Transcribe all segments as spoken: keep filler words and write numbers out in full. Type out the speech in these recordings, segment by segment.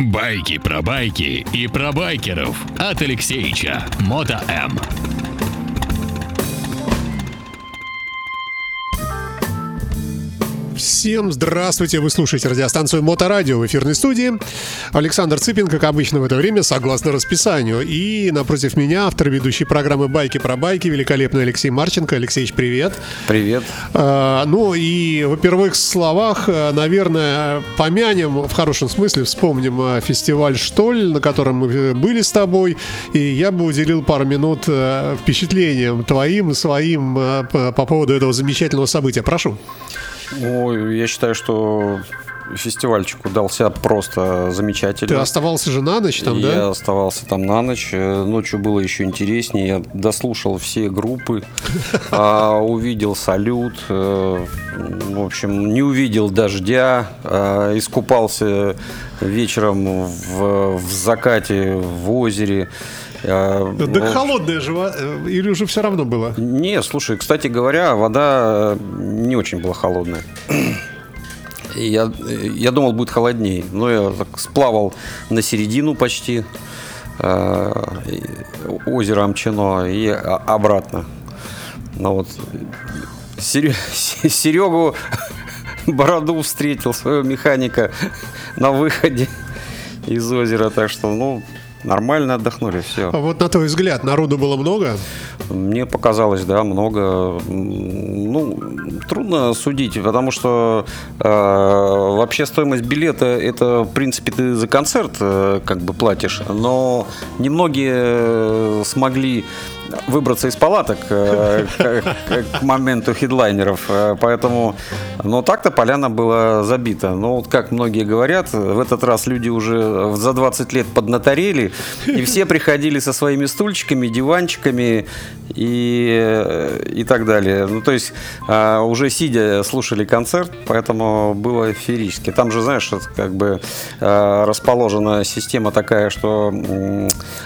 Байки про байки и про байкеров от Алексеича Мото М. Всем здравствуйте! Вы слушаете радиостанцию Моторадио в эфирной студии. Александр Цыпин, как обычно в это время, согласно расписанию. И напротив меня автор ведущей программы «Байки про байки» великолепный Алексей Марченко. Алексеич, привет! Привет! А, ну и в первых словах, наверное, помянем, в хорошем смысле, вспомним фестиваль «Штоль», на котором мы были с тобой. И я бы уделил пару минут впечатлениям твоим и своим по поводу этого замечательного события. Прошу. Ой, я считаю, что фестивальчик удался просто замечательно. Ты оставался же на ночь там, я да? Я оставался там на ночь. Ночью было еще интереснее. Я дослушал все группы, увидел салют. В общем, не увидел дождя. Искупался вечером в закате в озере. Да ну, холодная же, или уже все равно было? Не, слушай, кстати говоря, вода не очень была холодная. Я, я думал, будет холоднее, но я так сплавал на середину почти э, озера Амчино и обратно. Но вот Серегу Бороду встретил, своего механика, на выходе из озера, так что, ну... Нормально отдохнули, все. А вот на твой взгляд, народу было много? Мне показалось, да, много. Ну, трудно судить, потому что э, вообще стоимость билета, это, в принципе, ты за концерт э, как бы платишь, но немногие смогли выбраться из палаток э, к, к моменту хедлайнеров, э, поэтому, но так-то поляна была забита. Но вот как многие говорят, в этот раз люди уже за двадцать лет поднаторели, и все приходили со своими стульчиками, диванчиками и, и так далее. Ну, то есть э, уже сидя слушали концерт, поэтому было феерически. Там же, знаешь, как бы э, расположена система такая, что э,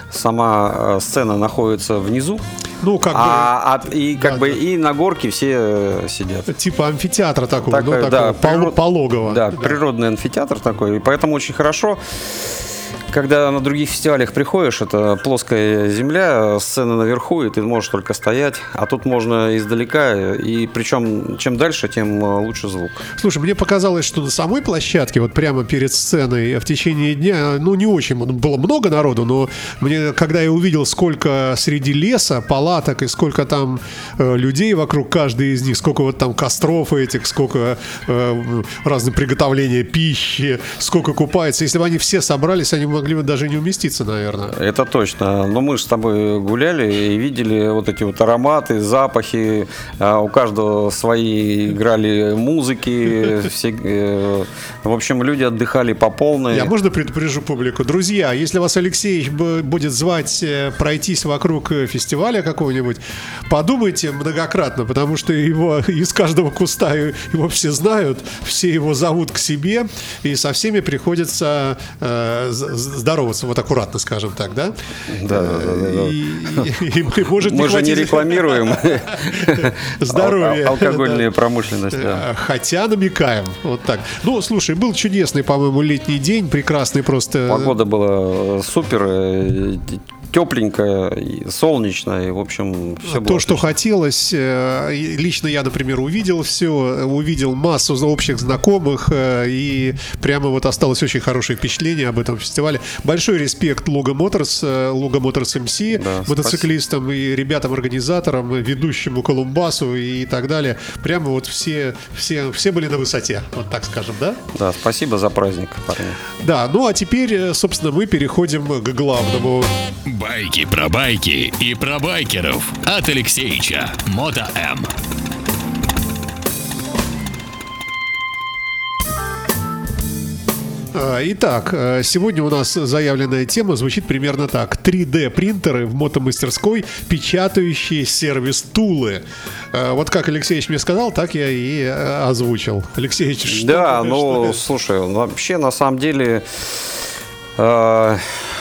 сама сцена находится внизу. Ну, как а, бы, а, и как да, бы да. И на горке все сидят. Типа амфитеатра такого, такой, ну, да, такого природ, пологого. Да, да, природный амфитеатр такой. И поэтому очень хорошо, когда на других фестивалях приходишь, это плоская земля, сцена наверху, и ты можешь только стоять. А тут можно издалека, и причем чем дальше, тем лучше звук. Слушай, мне показалось, что на самой площадке, вот прямо перед сценой, в течение дня, ну, не очень было много народу, но мне, когда я увидел, сколько среди леса, палаток, и сколько там э, людей вокруг каждой из них, сколько вот там костров этих, сколько э, разных приготовления пищи, сколько купается. Если бы они все собрались, они могли бы даже не уместиться, наверное. Это точно. Но мы же с тобой гуляли и видели вот эти вот ароматы, запахи. У каждого свои играли музыки. Все, в общем, люди отдыхали по полной. Я можно предупрежу публику? Друзья, если вас Алексей будет звать пройтись вокруг фестиваля какого-нибудь, подумайте многократно, потому что его из каждого куста его все знают, все его зовут к себе, и со всеми приходится э, здороваться, вот аккуратно, скажем так, да? Да, да, да. да. И, и, и, может, мы не же не рекламируем здоровье, алкогольную промышленность. Хотя намекаем, вот так. Ну, слушай, был чудесный, по-моему, летний день, прекрасный просто. Погода была супер, тепленькая, солнечная, и, в общем, все было. То, что хотелось. Лично я, например, увидел все, увидел массу общих знакомых, и прямо вот осталось очень хорошее впечатление об этом фестивале. Большой респект Луга Моторс, Луга Моторс эм си, да, мотоциклистам спасибо. И ребятам-организаторам, ведущему Колумбасу и так далее. Прямо вот все, все, все были на высоте, вот так скажем, да? Да, спасибо за праздник, парни. Да, ну а теперь, собственно, мы переходим к главному. Байки про байки и про байкеров от Алексеича Мото М. Итак, сегодня у нас заявленная тема звучит примерно так. три дэ принтеры в мотомастерской, печатающие сервис-тулы. Вот как Алексеевич мне сказал, так я и озвучил. Алексеевич, что Да, ты, ну, что слушай, вообще, на самом деле, э,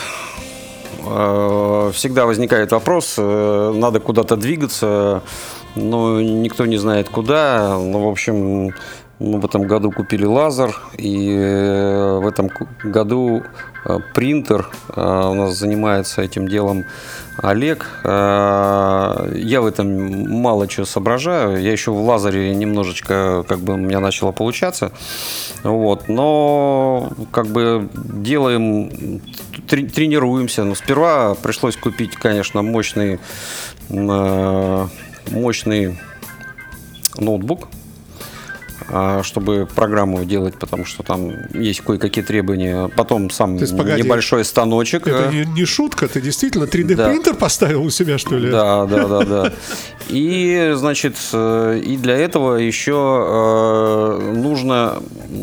э, всегда возникает вопрос, э, надо куда-то двигаться, но никто не знает куда. Ну, в общем... Мы в этом году купили лазер, и в этом году принтер. У нас занимается этим делом Олег. Я в этом мало чего соображаю. Я еще в лазере немножечко, как бы, у меня начало получаться. Вот. Но как бы делаем, тренируемся. Но сперва пришлось купить, конечно, мощный, мощный ноутбук, чтобы программу делать, потому что там есть кое-какие требования. Потом сам есть, погоди, небольшой станочек. Это не, не шутка, ты действительно три дэ принтер да. поставил у себя, что ли? Да, да, да, да. И, значит, и для этого еще нужно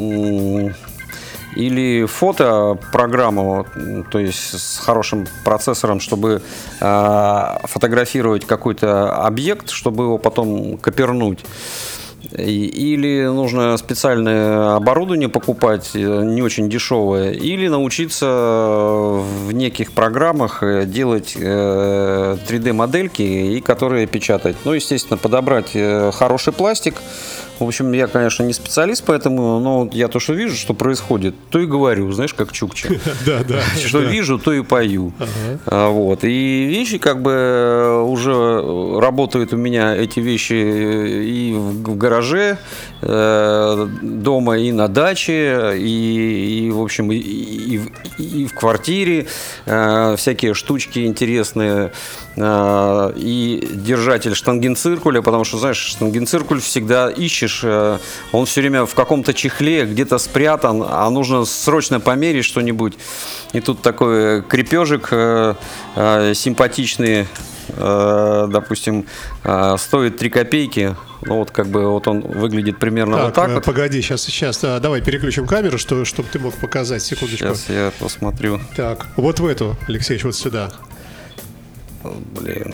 или фотопрограмму, то есть с хорошим процессором, чтобы фотографировать какой-то объект, чтобы его потом копернуть. Или нужно специальное оборудование покупать, не очень дешевое, или научиться в неких программах делать три дэ-модельки, и которые печатать. Ну, естественно, подобрать хороший пластик. В общем, я, конечно, не специалист, поэтому, но я то, что вижу, что происходит, то и говорю, знаешь, как Чукча. Да, да. Что вижу, то и пою. Вот. И вещи, как бы, уже работают у меня, эти вещи и в гараже дома, и на даче, и, и в общем, и, и, и в квартире. Всякие штучки интересные. И держатель штангенциркуля, потому что, знаешь, штангенциркуль всегда ищешь, он все время в каком-то чехле, где-то спрятан, а нужно срочно померить что-нибудь. И тут такой крепежик симпатичный, допустим, стоит три копейки. Ну вот как бы вот он выглядит примерно так, вот так. Вот. Погоди, сейчас, сейчас, да, давай переключим камеру, что, чтобы ты мог показать, секундочку. Сейчас я посмотрю. Так, вот в эту, Алексеевич, вот сюда. Блин.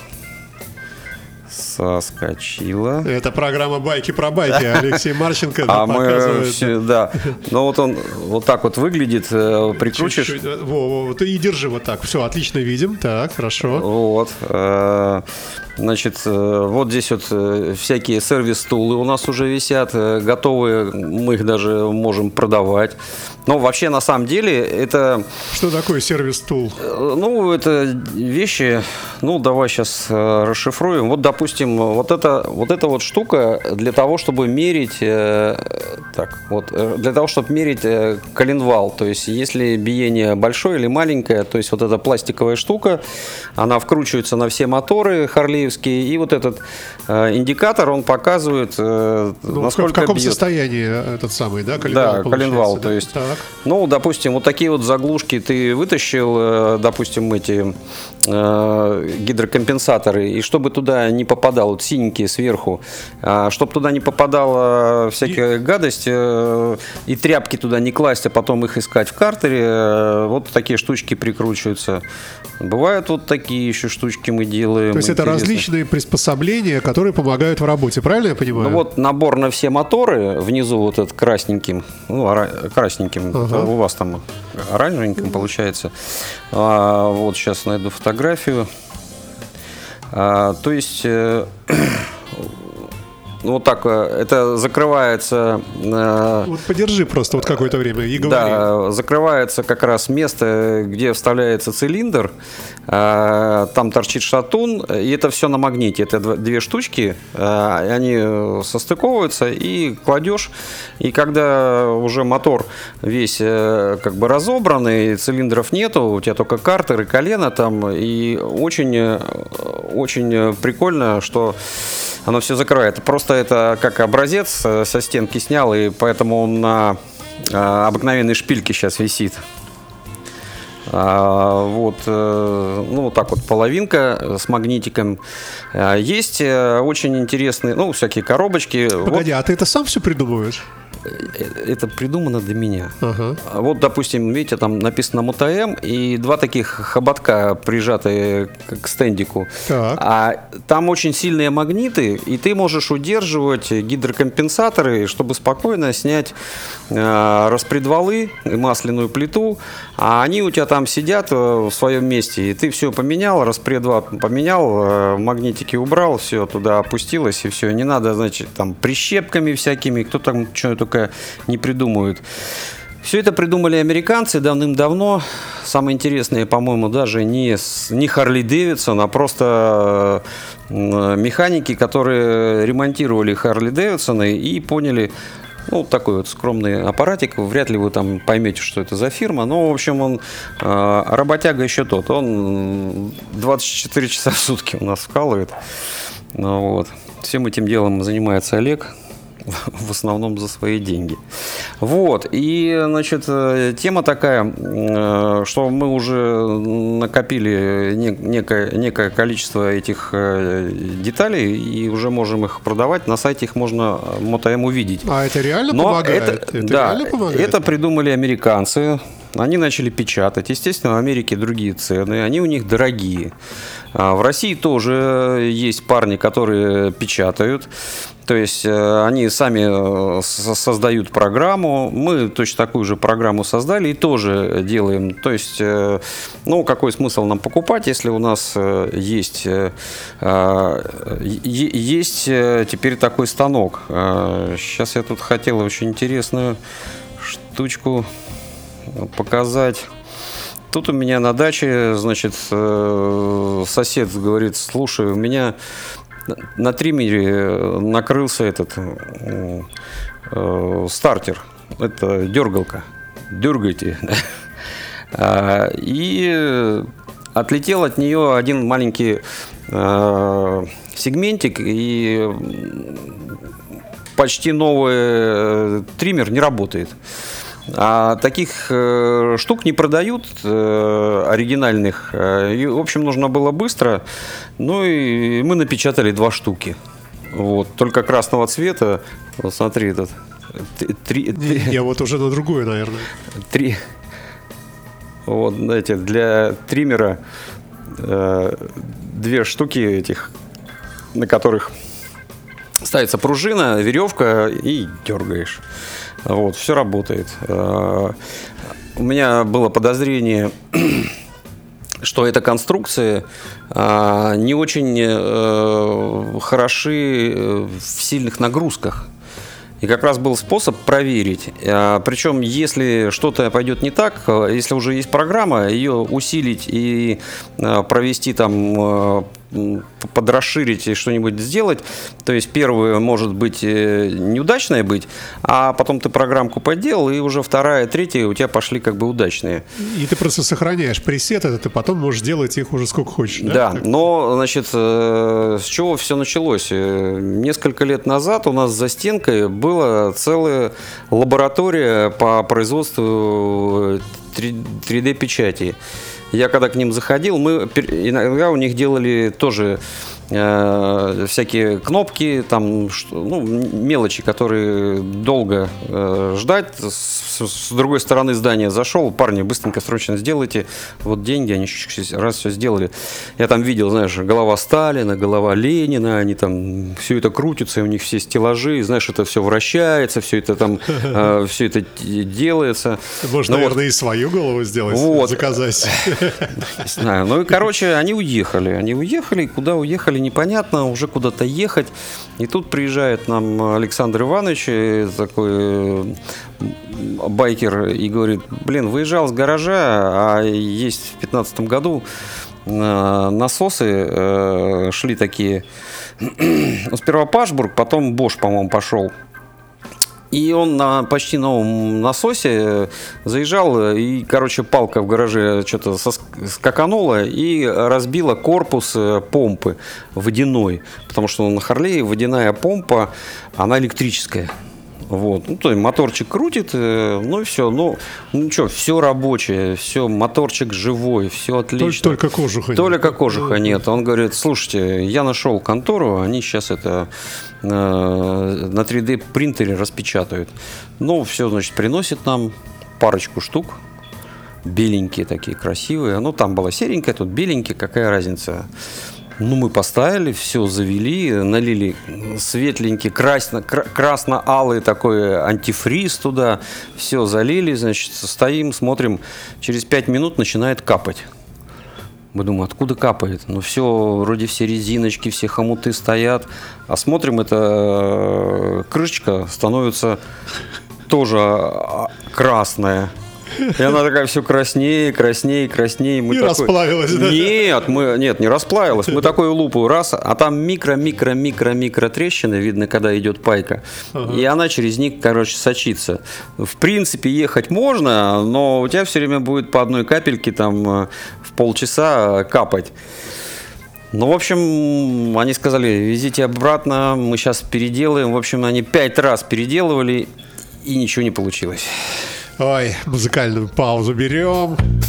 Соскочила. Это программа «Байки про байки». Алексей Марченко а показывает. Мы все, да. Но вот он вот так вот выглядит. Прикручишь. Чуть-чуть. Во, во, ты и держи вот так. Все, отлично видим. Так, хорошо. Вот. Значит, вот здесь вот всякие сервис-стулы у нас уже висят, готовые, мы их даже можем продавать. Но вообще, на самом деле, это... Что такое сервис-стул? Ну, это вещи, ну, давай сейчас расшифруем. Вот, допустим, вот эта вот, эта вот штука для того, чтобы мерить... Так, вот, для того, чтобы мерить коленвал. То есть, если биение большое или маленькое, то есть, вот эта пластиковая штука, она вкручивается на все моторы харлеевские, и вот этот индикатор, он показывает, ну, насколько в каком бьет. состоянии этот самый, да, коленвал? Да, коленвал, да? То есть... Так. Ну, допустим, вот такие вот заглушки ты вытащил, допустим, эти э, гидрокомпенсаторы, и чтобы туда не попадал, вот синенькие сверху, э, чтобы туда не попадала всякая и... гадость, э, и тряпки туда не класть, а потом их искать в картере, э, вот такие штучки прикручиваются. Бывают вот такие еще штучки мы делаем. То есть это различные приспособления, которые помогают в работе, правильно я понимаю? Ну вот набор на все моторы, внизу вот этот красненьким, ну, красненьким, ага. У вас там оранжевеньким получается. А, вот сейчас найду фотографию. А, то есть... Ну, вот так, это закрывается... Вот подержи просто вот какое-то время и говори. Да, закрывается как раз место, где вставляется цилиндр, там торчит шатун, и это все на магните. Это две штучки, они состыковываются, и кладешь, и когда уже мотор весь как бы разобранный, цилиндров нету, у тебя только картер и колено там, и очень, очень прикольно, что оно все закрывает. Просто это как образец со стенки снял, и поэтому он на обыкновенной шпильке сейчас висит. Вот, ну, вот так вот половинка с магнитиком. Есть очень интересные, ну, всякие коробочки. Погоди, вот. А ты это сам все придумываешь? Это придумано для меня. Ага. Вот, допустим, видите, там написано МОТО-М, и два таких хоботка прижатые к стендику. Так. А там очень сильные магниты, и ты можешь удерживать гидрокомпенсаторы, чтобы спокойно снять э, распредвалы, масляную плиту, а они у тебя там сидят в своем месте, и ты все поменял, распредвал поменял, э, магнитики убрал, все туда опустилось, и все. Не надо, значит, там прищепками всякими, кто там что только не придумают. Все это придумали американцы давным-давно. Самое интересное, по-моему, даже не, не Харли Дэвидсон, а просто механики, которые ремонтировали Харли Дэвидсоны и поняли, ну, такой вот скромный аппаратик. Вряд ли вы там поймете, что это за фирма. Но, в общем, он работяга еще тот. Он двадцать четыре часа в сутки у нас вкалывает. Ну, вот. Всем этим делом занимается Олег. В основном за свои деньги. Вот. И, значит, тема такая, что мы уже накопили некое, некое количество этих деталей и уже можем их продавать. На сайте их можно MotoM увидеть. А это реально Но помогает? Это, это да, реально помогает? Это придумали американцы. Они начали печатать. Естественно, в Америке другие цены. Они у них дорогие. В России тоже есть парни, которые печатают. То есть они сами создают программу. Мы точно такую же программу создали и тоже делаем. То есть, ну, какой смысл нам покупать, если у нас есть, есть теперь такой станок. Сейчас я тут хотел очень интересную штучку показать. Тут у меня на даче, значит, сосед говорит: слушай, у меня на триммере накрылся этот э, э, стартер. Это дергалка. Дергайте. И отлетел от нее один маленький э, сегментик, и почти новый триммер не работает. А таких э, штук не продают, э, оригинальных. И, в общем, нужно было быстро. Ну и мы напечатали два штуки. Вот, только красного цвета. Вот смотри, этот. Три, три, Я вот уже на другую, наверное. Три. Вот, знаете, для триммера э, две штуки этих, на которых ставится пружина, веревка, и дергаешь. Вот, все работает. У меня было подозрение, что эта конструкция не очень хороши в сильных нагрузках. И как раз был способ проверить. Причем, если что-то пойдет не так, если уже есть программа, ее усилить и провести там, подрасширить и что-нибудь сделать. То есть первое может быть неудачное быть, а потом ты программку подделал, и уже вторая, третья у тебя пошли как бы удачные. И ты просто сохраняешь пресеты, ты потом можешь делать их уже сколько хочешь. Да, да, но, значит, с чего все началось? Несколько лет назад у нас за стенкой была целая лаборатория по производству три дэ печати. Я когда к ним заходил, мы иногда у них делали тоже э, всякие кнопки, там, что, ну, мелочи, которые долго э, ждать. С, с другой стороны здания зашел, парни, быстренько, срочно сделайте. Вот деньги, они раз все сделали. Я там видел, знаешь, голова Сталина, голова Ленина, они там, все это крутится, и у них все стеллажи, знаешь, это все вращается, все это там, э, все это делается. Можно, ну, наверное, вот, и свою голову сделать, вот, заказать. Не знаю. Ну и, короче, они уехали. Они уехали, куда уехали, непонятно, уже куда-то ехать. И тут приезжает нам Александр Иванович, такой байкер, и говорит: блин, выезжал с гаража, а есть в пятнадцатом году насосы шли такие. Сперва Пашбург, потом Бош, по-моему, пошел. И он на почти новом насосе заезжал, и, короче, палка в гараже что-то скаканула и разбила корпус помпы водяной. Потому что на Харлее водяная помпа, она электрическая. Вот. Ну, то есть моторчик крутит, ну и все. Ну, ну что, все рабочее, все, моторчик живой, все отлично. Только кожуха нет. Только кожуха нет. Он говорит: слушайте, я нашел контору, они сейчас это э, на три дэ принтере распечатают. Ну, все, значит, приносит нам парочку штук. Беленькие такие, красивые. Ну, там была серенькая, тут беленькие, какая разница. Ну, мы поставили, все завели, налили светленький, красно, красно-алый такой антифриз туда, все залили, значит, стоим, смотрим, через пять минут начинает капать. Мы думаем, откуда капает? Ну, все, вроде все резиночки, все хомуты стоят, а смотрим, эта крышечка становится тоже а, красная. И она такая все краснее, краснее, краснее. Мы и такой... расплавилась, да? Нет, мы... Нет, не расплавилась. Мы такую лупу раз, а там микро-микро-микро-микро трещины, видно, когда идет пайка. Ага. И она через них, короче, сочится. В принципе, ехать можно, но у тебя все время будет по одной капельке там в полчаса капать. Ну, в общем, они сказали, везите обратно, мы сейчас переделаем. В общем, они пять раз переделывали, и ничего не получилось. Ой, музыкальную паузу берем.